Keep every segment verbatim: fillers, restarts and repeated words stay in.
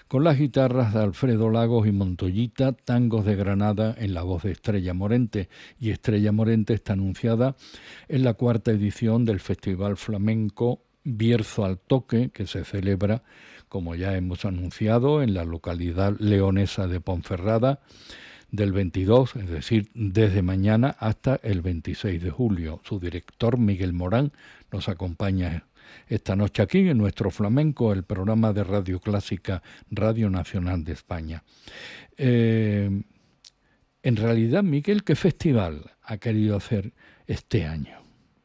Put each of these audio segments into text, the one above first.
con las guitarras de Alfredo Lagos y Montoyita, tangos de Granada en la voz de Estrella Morente. Y Estrella Morente está anunciada en la cuarta edición del Festival Flamenco Bierzo al Toque, que se celebra, como ya hemos anunciado, en la localidad leonesa de Ponferrada, del veintidós, es decir, desde mañana hasta el veintiséis de julio. Su director, Miguel Morán, nos acompaña esta noche aquí en nuestro Flamenco, el programa de Radio Clásica, Radio Nacional de España. Eh, en realidad, Miguel, ¿qué festival ha querido hacer este año?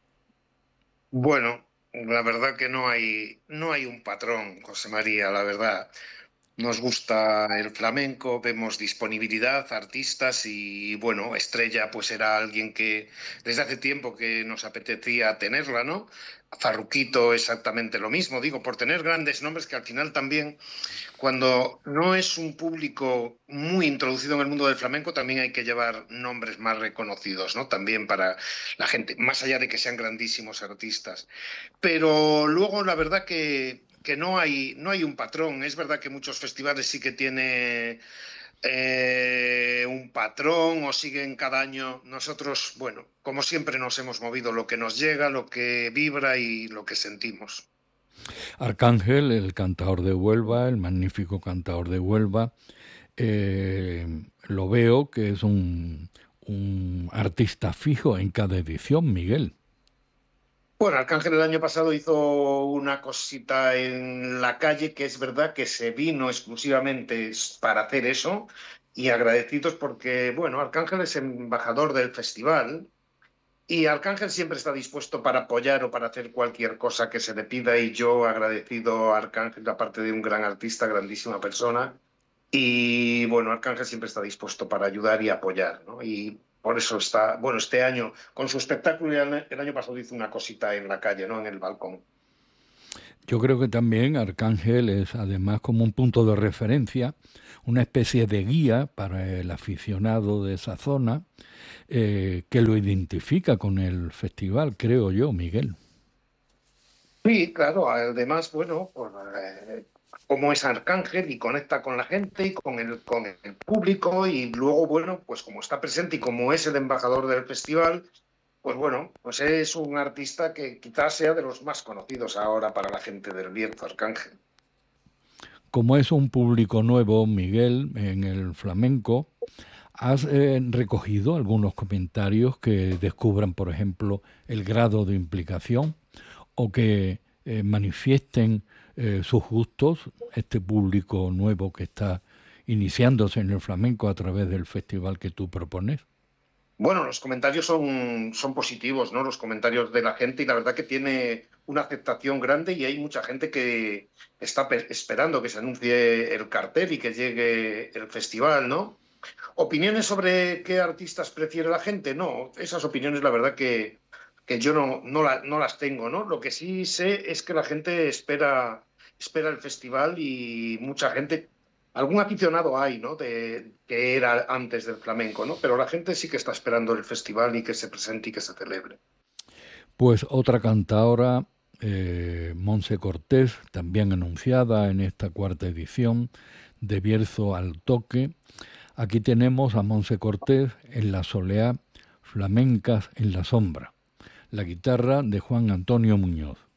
Bueno, la verdad que no hay, no hay un patrón, José María, la verdad. Nos gusta el flamenco, vemos disponibilidad, artistas y bueno, Estrella pues era alguien que desde hace tiempo que nos apetecía tenerla, ¿no? Farruquito exactamente lo mismo, digo, por tener grandes nombres que al final también cuando no es un público muy introducido en el mundo del flamenco, también hay que llevar nombres más reconocidos, ¿no? También para la gente, más allá de que sean grandísimos artistas. Pero luego la verdad que, que no hay, no hay un patrón. Es verdad que muchos festivales sí que tienen eh, un patrón o siguen cada año. Nosotros, bueno, como siempre nos hemos movido lo que nos llega, lo que vibra y lo que sentimos. Arcángel, el cantador de Huelva, el magnífico cantador de Huelva, eh, lo veo que es un, un artista fijo en cada edición, Miguel. Bueno, Arcángel el año pasado hizo una cosita en la calle que es verdad que se vino exclusivamente para hacer eso y agradecidos porque, bueno, Arcángel es embajador del festival y Arcángel siempre está dispuesto para apoyar o para hacer cualquier cosa que se le pida y yo agradecido a Arcángel, aparte de un gran artista, grandísima persona. Y bueno, Arcángel siempre está dispuesto para ayudar y apoyar, ¿no? Y por eso está, bueno, este año, con su espectáculo, el, el año pasado hizo una cosita en la calle, ¿no? En el balcón. Yo creo que también Arcángel es además como un punto de referencia, una especie de guía para el aficionado de esa zona, eh, que lo identifica con el festival, creo yo, Miguel. Sí, claro, además, bueno, pues, eh, como es Arcángel y conecta con la gente y con el, con el público y luego, bueno, pues como está presente y como es el embajador del festival, pues bueno, pues es un artista que quizás sea de los más conocidos ahora para la gente del Bierzo, Arcángel. Como es un público nuevo, Miguel, en el flamenco, ¿has eh, recogido algunos comentarios que descubran, por ejemplo, el grado de implicación o que eh, manifiesten eh, sus gustos, este público nuevo que está iniciándose en el flamenco a través del festival que tú propones? Bueno, los comentarios son, son positivos, ¿no? Los comentarios de la gente y la verdad que tiene una aceptación grande y hay mucha gente que está pe- esperando que se anuncie el cartel y que llegue el festival, ¿no? ¿Opiniones sobre qué artistas prefiere la gente? No, esas opiniones la verdad que, que yo no, no, la- no las tengo, ¿no? Lo que sí sé es que la gente espera, espera el festival y mucha gente, algún aficionado hay, ¿no? De, que era antes del flamenco, ¿no? Pero la gente sí que está esperando el festival y que se presente y que se celebre. Pues otra cantaora, eh, Monse Cortés, también anunciada en esta cuarta edición de Bierzo al Toque. Aquí tenemos a Monse Cortés en la soleá, flamencas en la sombra, la guitarra de Juan Antonio Muñoz.